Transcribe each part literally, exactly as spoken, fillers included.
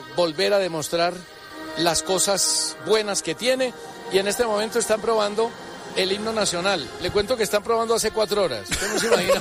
volver a demostrar las cosas buenas que tiene, y en este momento están probando el himno nacional. Le cuento que están probando hace cuatro horas. Usted no se imagina.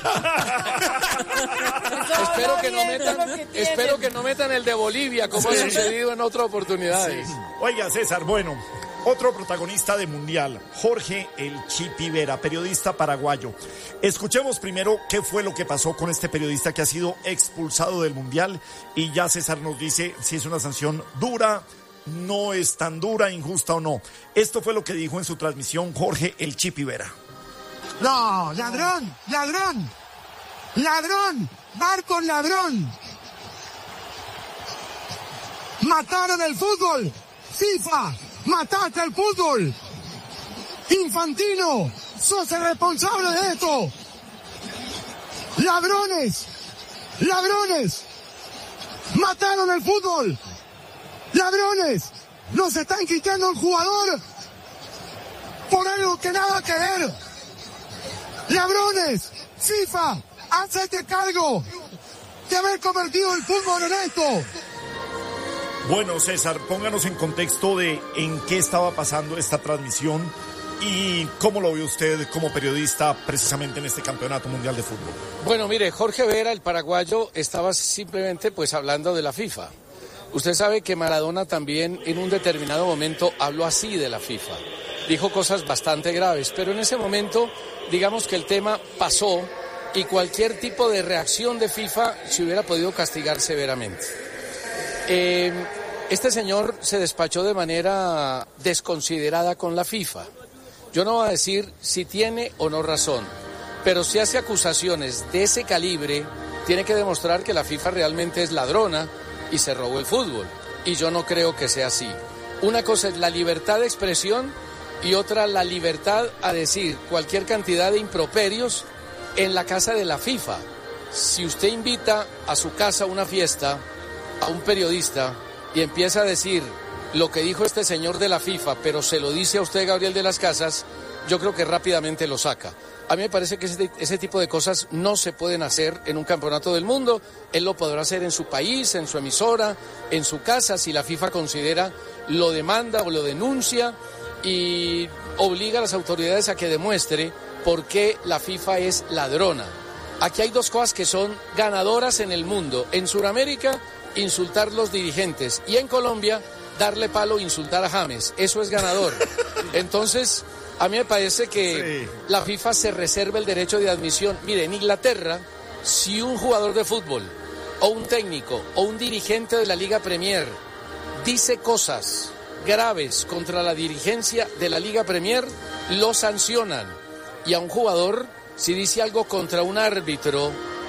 espero que no metan, que espero que no metan el de Bolivia, como sí. ha sucedido en otras oportunidades. Sí. Oiga, César, bueno, otro protagonista de Mundial, Jorge El Chipi Vera, periodista paraguayo. Escuchemos primero qué fue lo que pasó con este periodista que ha sido expulsado del Mundial, y ya César nos dice si es una sanción dura, no es tan dura, injusta o no. Esto fue lo que dijo en su transmisión Jorge El Chipi Vera. No, ladrón, ladrón, ladrón, Marcos ladrón. Mataron el fútbol, FIFA, mataste el fútbol. Infantino, sos el responsable de esto. Ladrones, ladrones, mataron el fútbol. Ladrones, nos están quitando un jugador por algo que nada que ver. Ladrones, FIFA, hacete cargo de haber convertido el fútbol en esto. Bueno, César, pónganos en contexto de en qué estaba pasando esta transmisión y cómo lo ve usted como periodista precisamente en este Campeonato Mundial de Fútbol. Bueno, mire, Jorge Vera, el paraguayo, estaba simplemente pues hablando de la FIFA. Usted sabe que Maradona también en un determinado momento habló así de la FIFA. Dijo cosas bastante graves, pero en ese momento, digamos que el tema pasó y cualquier tipo de reacción de FIFA se hubiera podido castigar severamente. Eh, este señor se despachó de manera desconsiderada con la FIFA. Yo no voy a decir si tiene o no razón, pero si hace acusaciones de ese calibre, tiene que demostrar que la FIFA realmente es ladrona y se robó el fútbol, y yo no creo que sea así. Una cosa es la libertad de expresión y otra la libertad a decir cualquier cantidad de improperios en la casa de la FIFA. Si usted invita a su casa a una fiesta a un periodista y empieza a decir lo que dijo este señor de la FIFA, pero se lo dice a usted, Gabriel de las Casas, yo creo que rápidamente lo saca. A mí me parece que ese, ese tipo de cosas no se pueden hacer en un campeonato del mundo. Él lo podrá hacer en su país, en su emisora, en su casa, si la FIFA considera, lo demanda o lo denuncia y obliga a las autoridades a que demuestre por qué la FIFA es ladrona. Aquí hay dos cosas que son ganadoras en el mundo. En Sudamérica, insultar los dirigentes, y en Colombia, darle palo e insultar a James. Eso es ganador. Entonces, a mí me parece que sí. La FIFA se reserva el derecho de admisión. Mire, en Inglaterra, si un jugador de fútbol, o un técnico, o un dirigente de la Liga Premier dice cosas graves contra la dirigencia de la Liga Premier, lo sancionan. Y a un jugador, si dice algo contra un árbitro,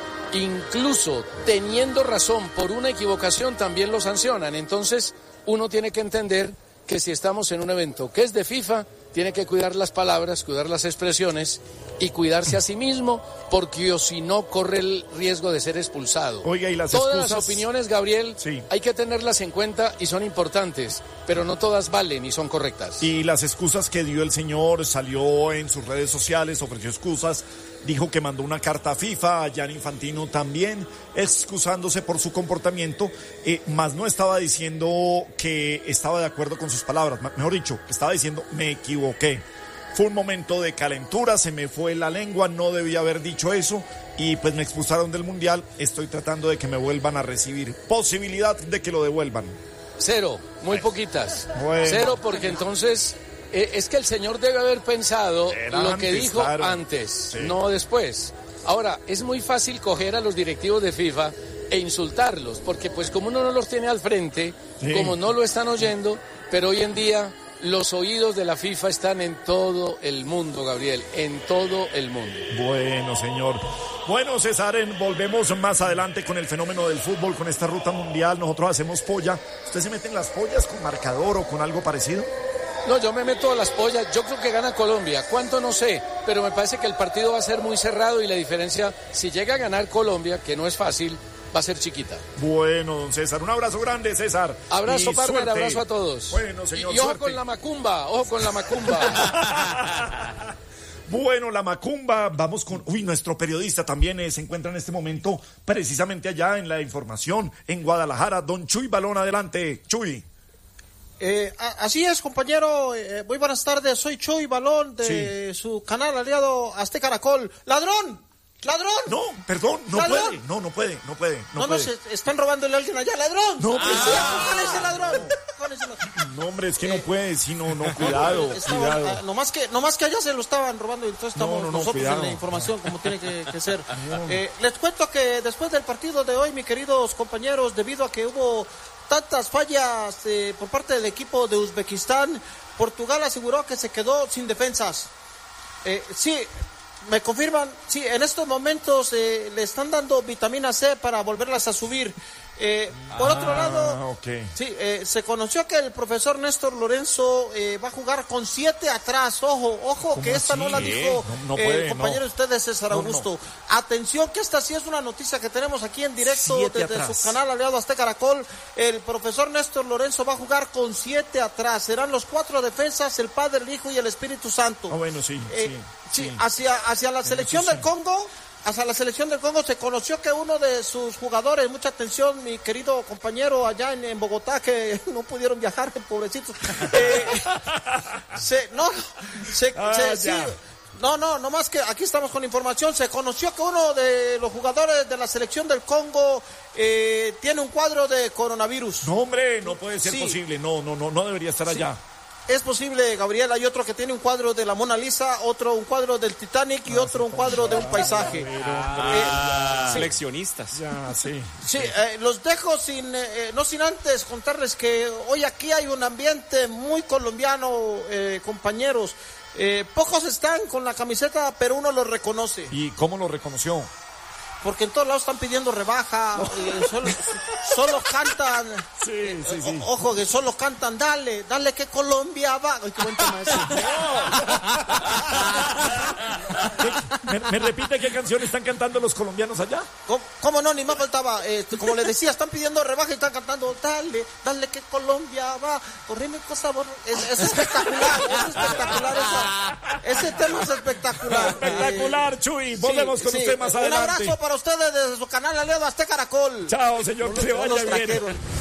incluso teniendo razón por una equivocación, también lo sancionan. Entonces, uno tiene que entender que si estamos en un evento que es de FIFA, tiene que cuidar las palabras, cuidar las expresiones y cuidarse a sí mismo, porque o si no corre el riesgo de ser expulsado. Oiga, ¿y las todas excusas? Las opiniones, Gabriel, sí. Hay que tenerlas en cuenta y son importantes, pero no todas valen y son correctas. Y las excusas que dio el señor, salió en sus redes sociales, ofreció excusas, dijo que mandó una carta a FIFA, a Gianni Infantino también, excusándose por su comportamiento, eh, más no estaba diciendo que estaba de acuerdo con sus palabras, mejor dicho, estaba diciendo, me equivoqué. Fue un momento de calentura, se me fue la lengua, no debía haber dicho eso y pues me expulsaron del Mundial. Estoy tratando de que me vuelvan a recibir. Posibilidad de que lo devuelvan. Cero, muy poquitas. Bueno. Cero, porque entonces eh, es que el señor debe haber pensado Era lo antes, que dijo claro. antes, sí. no después. Ahora, es muy fácil coger a los directivos de FIFA e insultarlos, porque pues como uno no los tiene al frente, sí. como no lo están oyendo, pero hoy en día los oídos de la FIFA están en todo el mundo, Gabriel, en todo el mundo. Bueno, señor. Bueno, César, volvemos más adelante con el fenómeno del fútbol, con esta ruta mundial. Nosotros hacemos polla. ¿Usted se mete en las pollas con marcador o con algo parecido? No, yo me meto a las pollas. Yo creo que gana Colombia. ¿Cuánto? No sé. Pero me parece que el partido va a ser muy cerrado y la diferencia, si llega a ganar Colombia, que no es fácil, va a ser chiquita. Bueno, don César, un abrazo grande, César. Abrazo, partner, abrazo a todos. Bueno, señor, Y, y ojo suerte. con la macumba, ojo con la macumba. Bueno, la macumba, vamos con... Uy, nuestro periodista también eh, se encuentra en este momento precisamente allá en la información, en Guadalajara. Don Chuy Balón, adelante. Chuy. Eh, así es, compañero. Eh, muy buenas tardes. Soy Chuy Balón de sí. su canal aliado Azteca Caracol. ¡Ladrón! ¡Ladrón! No, perdón, no ¡Ladrón! puede, no, no puede, no puede. No, no, puede. no, se están robándole a alguien allá, ladrón. No, pues ah, ¿cuál es el ladrón? ¿Cuál es el ladrón? No, hombre, es que no eh, puede, sí, no, no, cuidado, estaban, cuidado. Ah, nomás que, nomás que allá se lo estaban robando y entonces estamos no, no, no, nosotros cuidado. en la información como tiene que, que ser. No. Eh, les cuento que después del partido de hoy, mis queridos compañeros, debido a que hubo tantas fallas eh, por parte del equipo de Uzbekistán, Portugal aseguró que se quedó sin defensas. Eh, sí, me confirman, sí, en estos momentos eh, le están dando vitamina C para volverlas a subir. Eh, por ah, otro lado, okay. sí, eh, se conoció que el profesor Néstor Lorenzo eh, va a jugar con siete atrás. Ojo, ojo, que esta así? no la dijo no, no eh, puede, el compañero no. de ustedes, César no, Augusto. No. Atención, que esta sí es una noticia que tenemos aquí en directo siete desde atrás. Su canal aliado Azteca Caracol. El profesor Néstor Lorenzo va a jugar con siete atrás. Serán los cuatro defensas, el Padre, el Hijo y el Espíritu Santo. Ah, bueno, sí, eh, sí, sí, sí. Hacia, hacia la selección del Congo. Hasta la selección del Congo se conoció que uno de sus jugadores, mucha atención, mi querido compañero allá en, en Bogotá, que no pudieron viajar, pobrecitos. Eh, se, no, se, ah, se, sí, no, no, no más que aquí estamos con información. Se conoció que uno de los jugadores de la selección del Congo eh, tiene un cuadro de coronavirus. No, hombre, no puede ser sí. posible. No, no, no, no debería estar allá. Sí. Es posible, Gabriel. Hay otro que tiene un cuadro de la Mona Lisa, otro un cuadro del Titanic y otro un cuadro de un paisaje. Ah, eh, seleccionistas. Ya, sí. Sí, eh, los dejo sin, eh, no sin antes contarles que hoy aquí hay un ambiente muy colombiano, eh, compañeros. Eh, pocos están con la camiseta, pero uno los reconoce. ¿Y cómo lo reconoció? Porque en todos lados están pidiendo rebaja, eh, solo, solo cantan, sí, sí, sí. O, ojo que solo cantan, dale, dale que Colombia va. Ay, qué buen tema ese. ¿Me, ¿Me repite qué canción están cantando los colombianos allá? ¿Cómo, cómo no? Ni más faltaba. Eh, como le decía, están pidiendo rebaja y están cantando, dale, dale que Colombia va, correme cosa sabor. Es, es espectacular, es espectacular esa, ese tema es espectacular. Espectacular, eh, Chuy. Volvemos sí, con sí. usted más adelante. Un abrazo para ustedes desde su canal aliado Azteca Caracol. Chao, señor, que le vaya bien.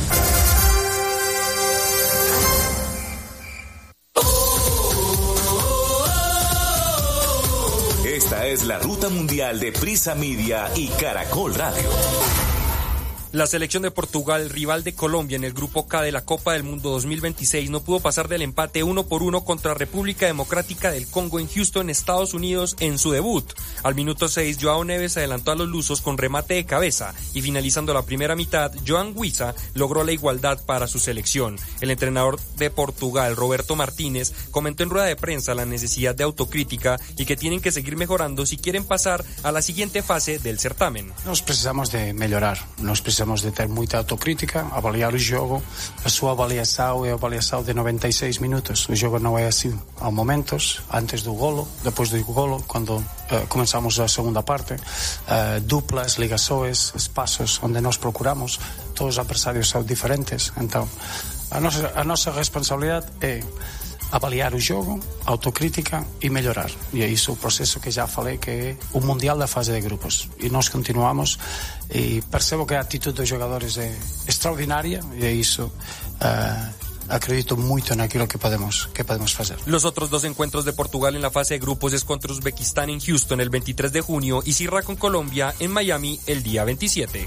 Esta es la ruta mundial de Prisa Media y Caracol Radio. La selección de Portugal, rival de Colombia en el grupo K de la Copa del Mundo dos mil veintiséis, no pudo pasar del empate uno por uno contra República Democrática del Congo en Houston, Estados Unidos, en su debut. Al minuto seis, Joao Neves adelantó a los lusos con remate de cabeza y finalizando la primera mitad, Joan Wissa logró la igualdad para su selección. El entrenador de Portugal, Roberto Martínez, comentó en rueda de prensa la necesidad de autocrítica y que tienen que seguir mejorando si quieren pasar a la siguiente fase del certamen. Nos precisamos de melhorar, nos precisamos de ter muita autocrítica, avaliar o jogo. A súa avaliação é a avaliação de noventa e seis minutos. O jogo non é assim. Há momentos, antes do golo, depois do golo, quando uh, comenzamos a segunda parte, uh, duplas, ligações, espaços onde nós procuramos. Todos os adversarios são diferentes. Então, a nosa, a nosa responsabilidade é avaliar o jogo, autocrítica e melhorar. E é isso o processo que já falei, que é o Mundial da fase de grupos. E nós continuamos e percebo que a atitude dos jogadores é extraordinária e é isso. Uh, acredito mucho en aquello que podemos, que podemos hacer. Los otros dos encuentros de Portugal en la fase de grupos es contra Uzbekistán en Houston el veintitrés de junio y cierra con Colombia en Miami el día veintisiete.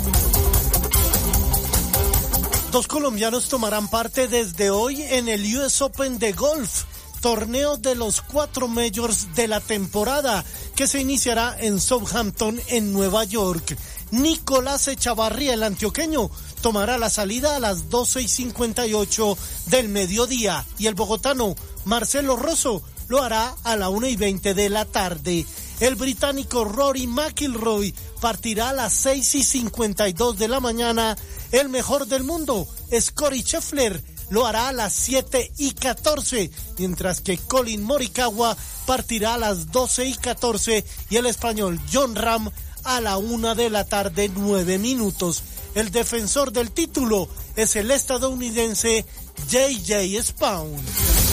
Dos colombianos tomarán parte desde hoy en el U S Open de golf, torneo de los cuatro majors de la temporada, que se iniciará en Southampton, en Nueva York. Nicolás Echavarría, el antioqueño, tomará la salida a las doce y cincuenta y ocho del mediodía y el bogotano Marcelo Rosso lo hará a la una y veinte de la tarde. El británico Rory McIlroy partirá a las seis y cincuenta y dos de la mañana. El mejor del mundo, Scottie Scheffler, lo hará a las siete y catorce, mientras que Colin Morikawa partirá a las doce y catorce y el español Jon Rahm a la una de la tarde, nueve minutos. El defensor del título es el estadounidense J J Spaun.